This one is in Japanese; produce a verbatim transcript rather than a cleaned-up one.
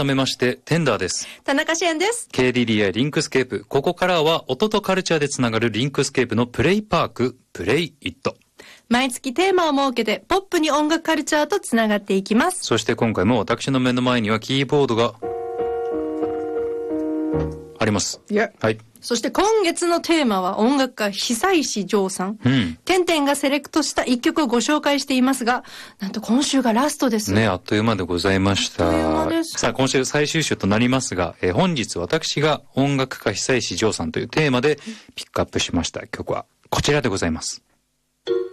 改めましてテンダーです。 田中志燕です。 ケーディーディーアイ リンクスケープ、ここからは音とカルチャーでつながるリンクスケープのプレイパーク、プレイイット。 毎月テーマを設けてポップに音楽カルチャーとつながっていきます。 そして今回も私の目の前にはキーボードがあります。 いや、 はい。 そして今月のテーマは音楽家久石譲さん。 うん。 てんてんがセレクトした一曲をご紹介していますが、なんと今週がラストです。 ね、あっという間でございました。 あっという間です。 さあ、今週最終週となりますが、えー、本日私が音楽家久石譲さんというテーマでピックアップしました曲はこちらでございます。